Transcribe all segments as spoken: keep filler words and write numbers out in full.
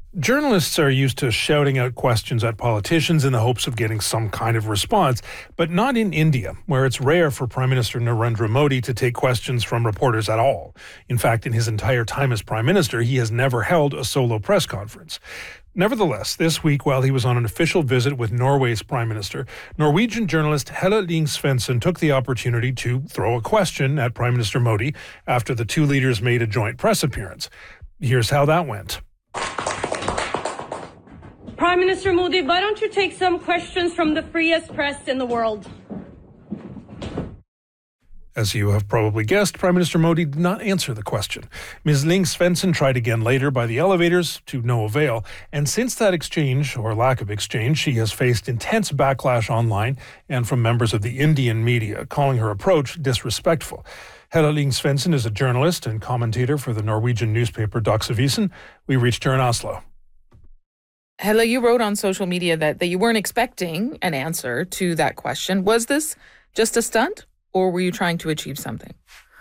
Journalists are used to shouting out questions at politicians in the hopes of getting some kind of response, but not in India, where it's rare for Prime Minister Narendra Modi to take questions from reporters at all. In fact, in his entire time as Prime Minister, he has never held a solo press conference. Nevertheless, this week, while he was on an official visit with Norway's Prime Minister, Norwegian journalist Helle Lyng-Svendsen took the opportunity to throw a question at Prime Minister Modi after the two leaders made a joint press appearance. Here's how that went. Prime Minister Modi, why don't you take some questions from the freest press in the world? As you have probably guessed, Prime Minister Modi did not answer the question. Miz Lyng-Svendsen tried again later by the elevators, to no avail, and since that exchange, or lack of exchange, she has faced intense backlash online and from members of the Indian media, calling her approach disrespectful. Helle Lyng-Svendsen is a journalist and commentator for the Norwegian newspaper Dagsavisen. We reached her in Oslo. Helle, you wrote on social media that, that you weren't expecting an answer to that question. Was this just a stunt, or were you trying to achieve something?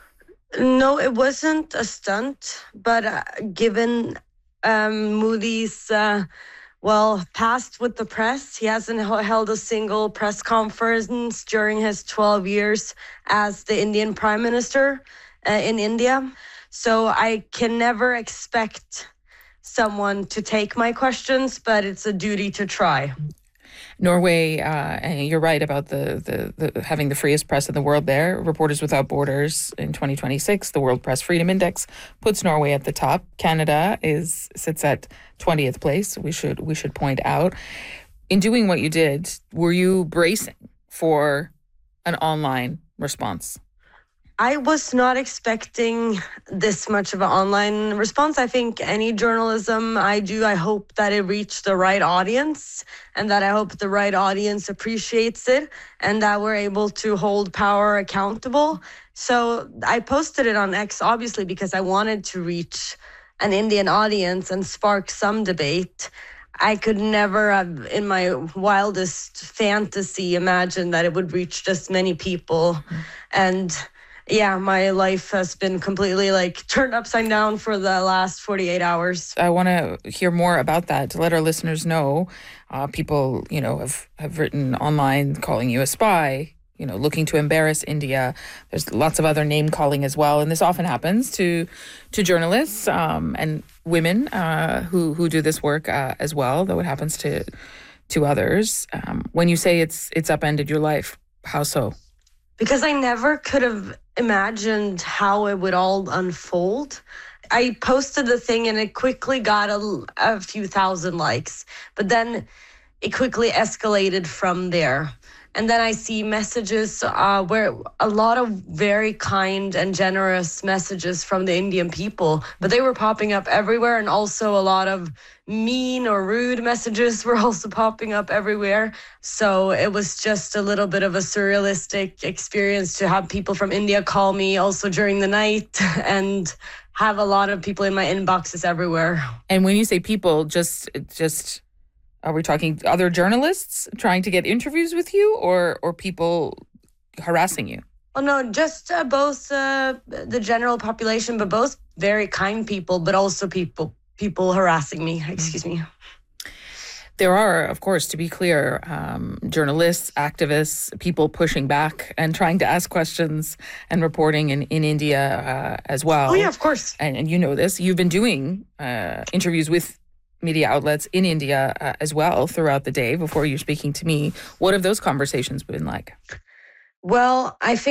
No, it wasn't a stunt, but uh, given um, Modi's, uh, well, past with the press, he hasn't held a single press conference during his twelve years as the Indian Prime Minister uh, in India. So I can never expect someone to take my questions, but it's a duty to try. Norway, uh, you're right about the, the, the having the freest press in the world there. Reporters Without Borders in twenty twenty-six, the World Press Freedom Index puts Norway at the top. Canada is sits at twentieth place, we should we should point out. In doing what you did, were you bracing for an online response? I was not expecting this much of an online response. I think any journalism I do, I hope that it reached the right audience and that I hope the right audience appreciates it and that we're able to hold power accountable. So I posted it on X, obviously, because I wanted to reach an Indian audience and spark some debate. I could never have, in my wildest fantasy, imagined that it would reach this many people. Mm-hmm. And yeah, my life has been completely like turned upside down for the last forty-eight hours. I want to hear more about that to let our listeners know. Uh, people, you know, have, have written online calling you a spy, you know, looking to embarrass India. There's lots of other name calling as well. And this often happens to to journalists um, and women uh, who, who do this work uh, as well, though it happens to to others. Um, when you say it's it's upended your life, how so? Because I never could have imagined how it would all unfold. I posted the thing and it quickly got a, a few thousand likes, but then it quickly escalated from there. And then I see messages uh, where a lot of very kind and generous messages from the Indian people, but they were popping up everywhere. And also a lot of mean or rude messages were also popping up everywhere. So it was just a little bit of a surrealistic experience to have people from India call me also during the night and have a lot of people in my inboxes everywhere. And when you say people, just just... are we talking other journalists trying to get interviews with you or or people harassing you? Well, no, just uh, both uh, the general population, but both very kind people, but also people people harassing me. Excuse me. There are, of course, to be clear, um, journalists, activists, people pushing back and trying to ask questions and reporting in, in India uh, as well. Oh, yeah, of course. And, and you know this. You've been doing uh, interviews with media outlets in India uh, as well throughout the day before you're speaking to me. What have those conversations been like? Well, I think